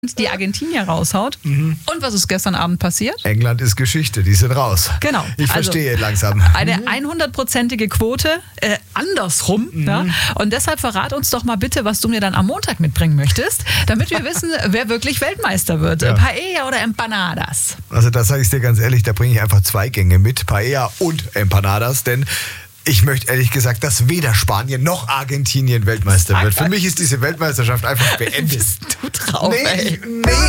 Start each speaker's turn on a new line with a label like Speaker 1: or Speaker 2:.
Speaker 1: die Argentinier raushaut. Und was ist gestern Abend passiert?
Speaker 2: England ist Geschichte, die sind raus.
Speaker 1: Genau.
Speaker 2: Ich verstehe langsam.
Speaker 1: Eine 100%ige Quote, andersrum. Ja? Und deshalb verrat uns doch mal bitte, was du mir dann am Montag mitbringen möchtest, damit wir wissen, wer wirklich Weltmeister wird.
Speaker 2: Ja.
Speaker 1: Paella oder Empanadas?
Speaker 2: Also da sage ich dir ganz ehrlich, da bringe ich einfach 2 Gänge mit, Paella und Empanadas, denn ich möchte ehrlich gesagt, dass weder Spanien noch Argentinien Weltmeister wird. Für mich ist diese Weltmeisterschaft einfach beendet.
Speaker 1: Bist du drauf,
Speaker 2: Nee,
Speaker 1: ey?
Speaker 2: nee.